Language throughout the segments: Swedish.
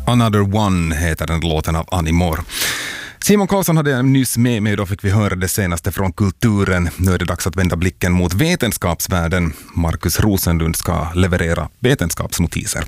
Another One heter den låten av Animor. Simon Karlsson hade nyss med mig, då fick vi höra det senaste från kulturen. Nu är det dags att vända blicken mot vetenskapsvärlden. Markus Rosenlund ska leverera vetenskapsnotiser.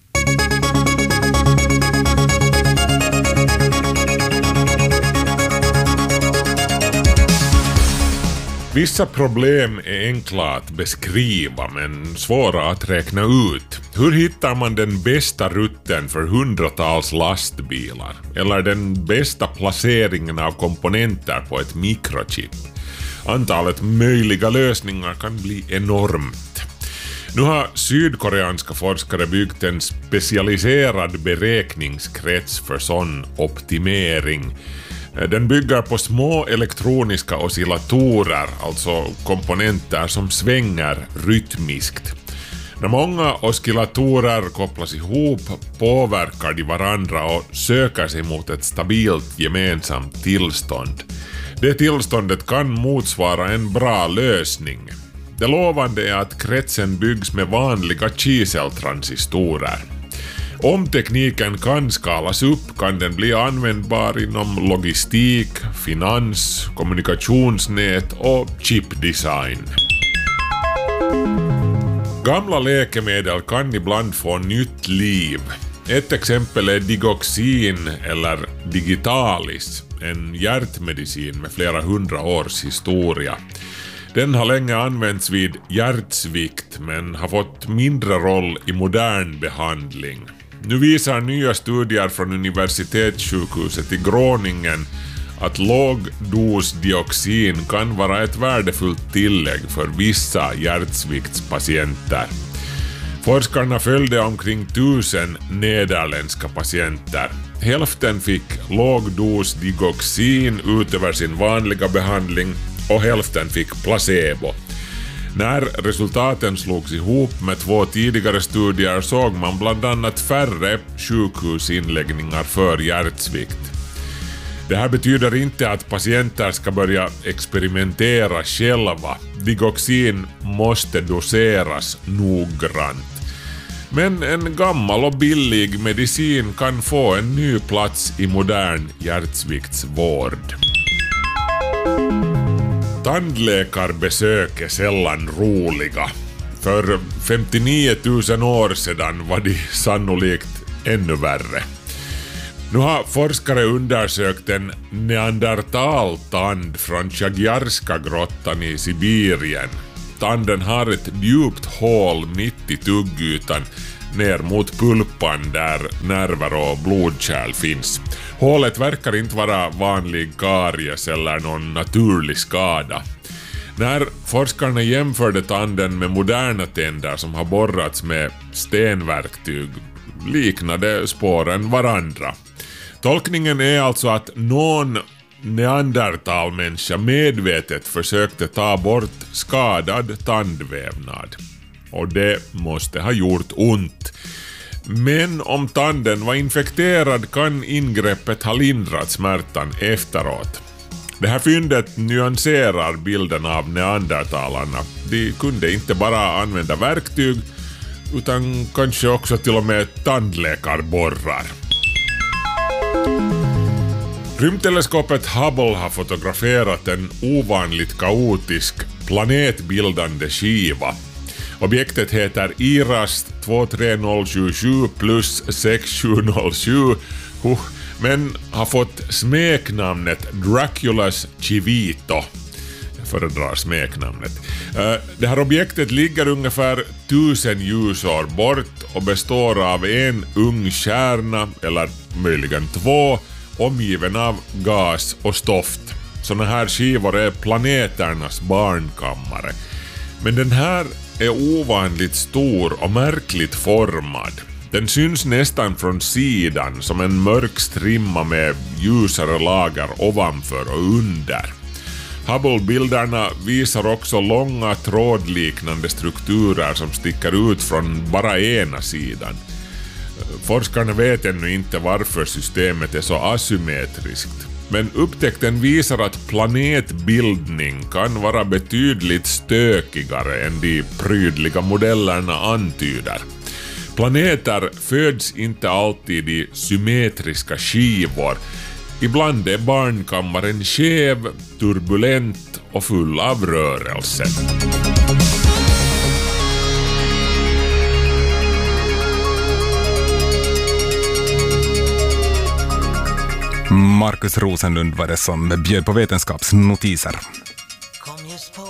Vissa problem är enkla att beskriva men svåra att räkna ut. Hur hittar man den bästa rutten för hundratals lastbilar? Eller den bästa placeringen av komponenter på ett mikrochip? Antalet möjliga lösningar kan bli enormt. Nu har sydkoreanska forskare byggt en specialiserad beräkningskrets för sån optimering. Den bygger på små elektroniska oscillatorer, alltså komponenter som svänger rytmiskt. När många oscillatorer kopplas ihop påverkar de varandra och söker sig mot ett stabilt gemensamt tillstånd. Det tillståndet kan motsvara en bra lösning. Det lovande är att kretsen byggs med vanliga kiseltransistorer. Om tekniken kan skalas upp kan den bli användbar inom logistik, finans, kommunikationsnät och chipdesign. Gamla läkemedel kan ibland få nytt liv. Ett exempel är Digoxin eller Digitalis, en hjärtmedicin med flera 100 års historia. Den har länge använts vid hjärtsvikt men har fått mindre roll i modern behandling. Nu visar nya studier från universitetssjukhuset i Groningen att lågdosdioxin kan vara ett värdefullt tillägg för vissa hjärtsviktspatienter. Forskarna följde omkring 1000 nederländska patienter. Hälften fick lågdosdigoxin utöver sin vanliga behandling och hälften fick placebo. När resultaten slogs ihop med 2 tidigare studier såg man bland annat färre sjukhusinläggningar för hjärtsvikt. Det här betyder inte att patienter ska börja experimentera själva. Digoxin måste doseras noggrant. Men en gammal och billig medicin kan få en ny plats i modern hjärtsviktsvård. Tandläkarbesök är sällan roliga. För 59 000 år sedan var de sannolikt ännu värre. Nu har forskare undersökt en neandertaltand från Chagjarska-grottan i Sibirien. Tanden har ett djupt hål mitt i tuggytan ner mot pulpan där nerver och blodkärl finns. Hålet verkar inte vara vanlig karies eller någon naturlig skada. När forskarna jämförde tanden med moderna tänder som har borrats med stenverktyg liknade spåren varandra. Tolkningen är alltså att någon neandertalmänniska medvetet försökte ta bort skadad tandvävnad. Och det måste ha gjort ont. Men om tanden var infekterad kan ingreppet ha lindrat smärtan efteråt. Det här fyndet nyanserar bilden av neandertalarna. De kunde inte bara använda verktyg utan kanske också till och med tandläkarborrar. Rymdteleskopet Hubble har fotograferat en ovanligt kaotisk planetbildande skiva. Objektet heter IRAS 23077 plus 6707 men har fått smeknamnet Draculas Civito. Jag föredrar smeknamnet. Det här objektet ligger ungefär 1000 ljusår bort och består av en ung stjärna, eller möjligen 2, omgiven av gas och stoft. Såna här skivor är planeternas barnkammare. Men den här är ovanligt stor och märkligt formad. Den syns nästan från sidan som en mörk strimma med ljusare lager ovanför och under. Hubble-bilderna visar också långa trådliknande strukturer som sticker ut från bara ena sidan. Forskarna vet ännu inte varför systemet är så asymmetriskt. Men upptäckten visar att planetbildning kan vara betydligt stökigare än de prydliga modellerna antyder. Planeter föds inte alltid i symmetriska skivor. Ibland är barnkammaren skev, turbulent och full av rörelse. Markus Rosenlund var det som bjöd på vetenskapsnotiser. Kom just på